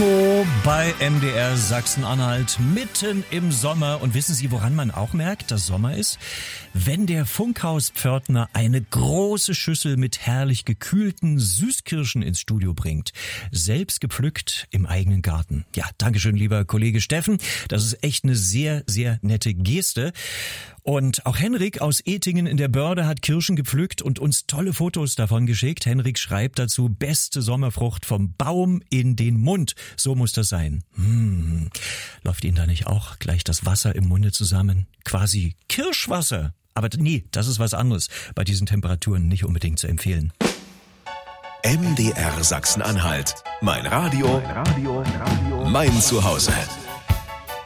Nico bei MDR Sachsen-Anhalt mitten im Sommer. Und wissen Sie, woran man auch merkt, dass Sommer ist? Wenn der Funkhauspförtner eine große Schüssel mit herrlich gekühlten Süßkirschen ins Studio bringt. Selbst gepflückt im eigenen Garten. Ja, dankeschön, lieber Kollege Steffen. Das ist echt eine sehr, sehr nette Geste. Und auch Henrik aus Etingen in der Börde hat Kirschen gepflückt und uns tolle Fotos davon geschickt. Henrik schreibt dazu: beste Sommerfrucht vom Baum in den Mund. So muss das sein. Läuft Ihnen da nicht auch gleich das Wasser im Munde zusammen? Quasi Kirschwasser. Aber nee, das ist was anderes. Bei diesen Temperaturen nicht unbedingt zu empfehlen. MDR Sachsen-Anhalt. Mein Radio, mein Zuhause.